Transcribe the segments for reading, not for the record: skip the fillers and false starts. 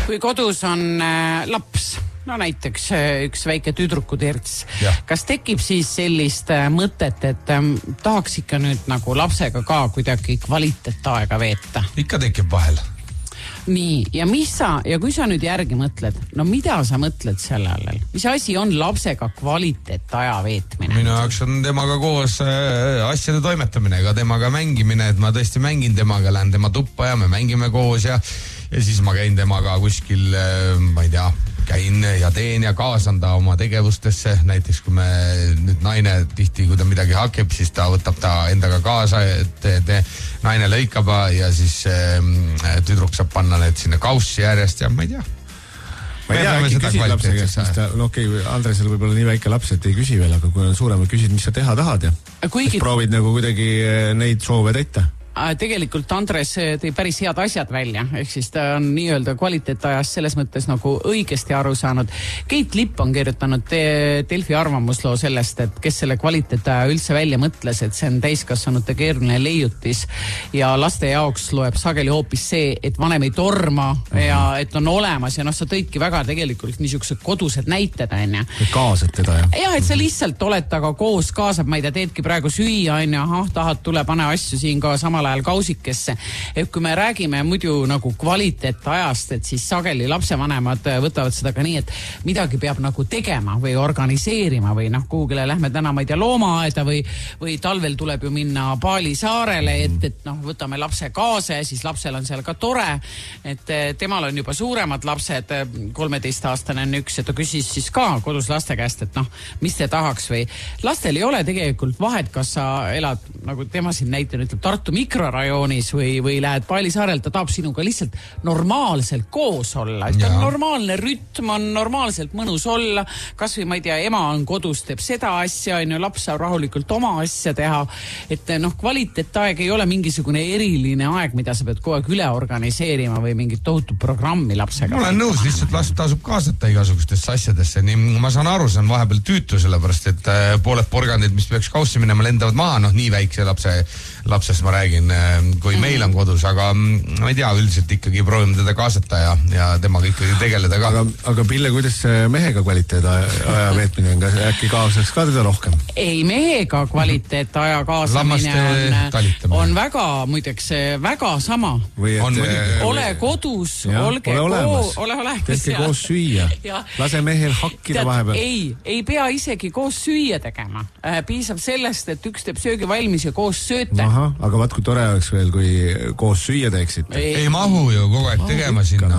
kui kodus on laps, no näiteks üks väike tüdrukuterts, kas tekib siis sellist mõtet, et tahaks ikka nüüd nagu lapsega ka kuidagi kvaliteetaega veeta? Ikka tekib vahel. Nii, ja kui sa nüüd järgi mõtled, no mida sa mõtled selle all? Mis asi on lapsega kvaliteetaja veetmine? Minu jaoks on temaga koos asjade toimetamine, ega temaga mängimine, et ma tõesti mängin temaga, lähen tema tuppa ja me mängime koos ja siis ma käin temaga kuskil, ma ei tea, käin ja teen ja kaasan ta oma tegevustesse. Näiteks kui nüüd naine tihti, kui ta midagi hakeb, siis ta võtab ta endaga kaasa, et naine lõikab ja siis tüdruk saab panna need sinna kaussi järjest ja ma ei tea. Ma ei tea, äkki küsid lapse käest, okei, Andresel võib olla nii väike laps, et ei küsi veel, aga kui on suuremad, küsid, mis sa teha tahad ja proovid nagu kuidagi neid soove täita. Tegelikult Andres tõi päris head asjad välja, ehk siis ta on nii-öelda kvaliteetajast selles mõttes nagu õigesti aru saanud. Keit Lipp on kirjutanud Delfi arvamusloo sellest, et kes selle kvaliteetaja üldse välja mõtles, et see on täiskasvanute keeruline leiutis ja laste jaoks loeb sageli hoopis see, et vanem ei torma ja et on olemas ja sa tõidki väga tegelikult niisugused kodused näited, on. Kaasad teda, ja, et sa lihtsalt oled taga koos, kaasab, ma ei tea, teedki praegu süüa, on. Tahad, tule, pane asju siin ka samal ajal kausikesse. Et kui me räägime muidu nagu kvaliteetajast, et siis sageli lapsevanemad võtavad seda ka nii, et midagi peab nagu tegema või organiseerima või kuhugile lähme täna, ma ei tea, loomaaeda või talvel tuleb ju minna Paali saarele, et võtame lapse kaasa ja siis lapsel on seal ka tore, et temal on juba suuremad lapsed, 13-aastane on üks, et ta küsis siis ka kodus laste käest, et mis te tahaks või lastel ei ole tegelikult vahet, kas sa elad, nagu tema siin näitena ütleb, Tartu mikrorajoonis või lähed Paali saarel, ta tahab sinuga lihtsalt normaalselt koos olla. Et on normaalne rütm, on normaalselt mõnus olla. Kas või, ma ei tea, ema on kodus, teeb seda asja, laps saab rahulikult oma asja teha. Et kvaliteetaeg ei ole mingisugune eriline aeg, mida sa pead kogu aeg üle organiseerima või mingit tohutu programmi lapsega. Ma olen nõus, lihtsalt last tasub kaasata igasugustesse asjadesse. Nii ma saan aru, see on vahepeal tüütu, sellepärast et pooled porgandid, mis peaks kaussi minema, lendavad maha, nii väikse lapsest ma räägin, kui meil on kodus, aga ma ei tea, üldiselt ikkagi proovime teda kaasata ja temaga ikkagi tegeleda ka. Aga Pille, kuidas mehega kvaliteetaja veetmine on, äkki kaasaks ka teda rohkem? Ei, mehega kvaliteetaja kaasamine on väga, muideks, väga sama. Ole kodus, olge koos, ole olemas. Tehke koos süüa. Lase mehel hakkida vahepeal. Ei pea isegi koos süüa tegema. Piisab sellest, et üks teeb söögi valmis ja koos sööte. Aga vaat kui tore oleks veel, kui koos süüa teeksite. Ei mahu ju kogu aeg tegema sinna.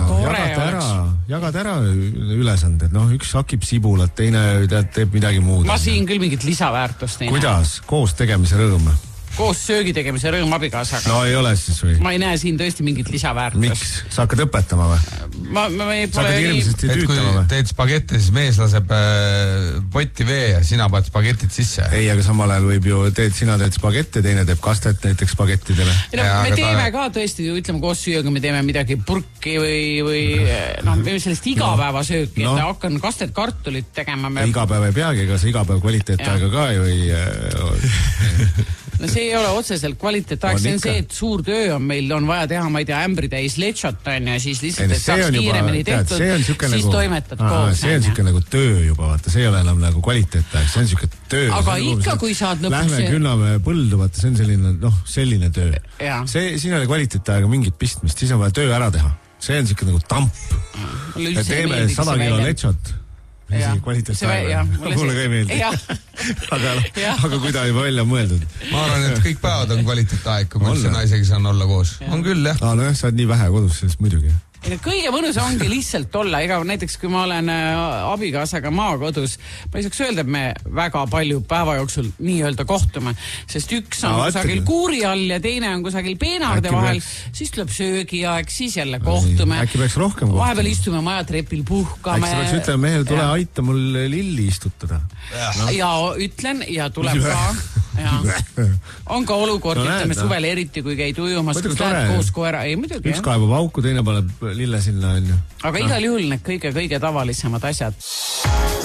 Jagad ära ülesanded. Üks hakib sibulat, teine teeb midagi muud. Ma siin küll mingit lisaväärtust. Kuidas? Koos tegemise rõõm. Koos söögi tegemise rõõm abikaasaga. No ei ole siis või? Ma ei näe siin tõesti mingit lisaväärtust. Miks? Sa hakkad õpetama või? Ma ei pole hirmsasti tüütama või? Et kui teed spagetti, siis mees laseb potti vee ja sina paned spagetid sisse. Ei, aga samal ajal võib ju sina teed spagetti, teine teeb kastet näiteks spagettidele. Me teeme ka tõesti, ütleme koos süüaga, me teeme midagi purki või sellist igapäevasööki, et hakkan kastet kartulit tegema. Igapäev ei peagi, ega see igapäev kvaliteetaega ka ju ei... No see ei ole otseselt kvaliteetaeg, see on see, et suur töö on meil, on vaja teha, ma ei tea, ämbritäis lechot on ja siis lihtsalt, et saaks kiiremini tehtud, siis toimetad koos. See on siuke nagu töö juba, vaata, see ei ole enam nagu kvaliteetaeg, see on siuke töö. Aga ikka, kui saad lõpuks... Lähme künname põldu, vaata, see on selline töö. Siin ei ole kvaliteetaega mingit pistmist, siis on vaja töö ära teha. See on siuke nagu tamp. Teeme 100 kilo lechot. Mulle ka ei meeldi. Aga kui ta juba välja mõeldud. Ma arvan, et kõik päevad on kvaliteetaeg, kui ma üldse naisega saan olla koos. On küll, jah. Sa oled nii vähe kodus, sellest muidugi. Kõige mõnus ongi lihtsalt olla, ega näiteks kui ma olen abikaasaga maakodus, ma ei saaks öelda, et me väga palju päeva jooksul nii-öelda kohtume, sest üks on kusagil kuuri all ja teine on kusagil peenarde vahel, siis tuleb söögiaeg, siis jälle kohtume. Äkki peaks rohkem kohtume. Vahepeal istume majatrepil, puhkame. Äkki peaks ütlema mehel, tule aita mul lilli istutada. Ja ütlen ja tuleb ka. On ka olukord, ütleme suvel eriti, kui käid ujumas, kus lähed koos koera. Üks kaebab auku, teine paneb lille sinna. Aga igal juhul need kõige tavalisemad asjad.